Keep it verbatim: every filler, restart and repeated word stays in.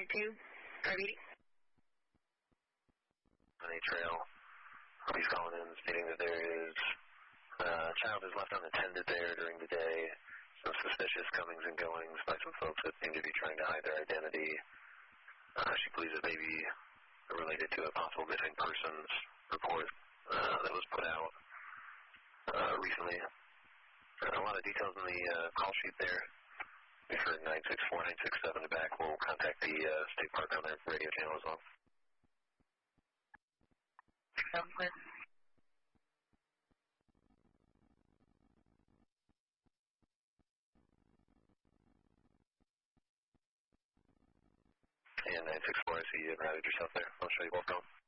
hundred two, five eighty. On a trail, he's calling in stating that there is uh, a child is left unattended there during the day. Some suspicious comings and goings by some folks that seem to be trying to hide their identity. Uh, she believes it may be related to a possible missing persons report uh, that was put out uh, recently. Uh, a lot of details in the uh, call sheet there. We heard nine six four, nine six seven back. We'll contact the uh, state park on their radio channel as well. Okay. And nine six four, I see you have routed yourself there. I'll show you both home.